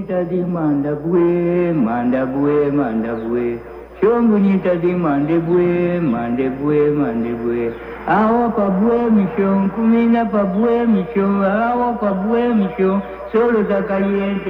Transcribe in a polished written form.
Shongunita di mandabue, mandabue, mandabue. Shongunita di mandebue, mandebue. Awa pabue mishon, kumina pabue mishon, awa pabue mishon, solo da caliente.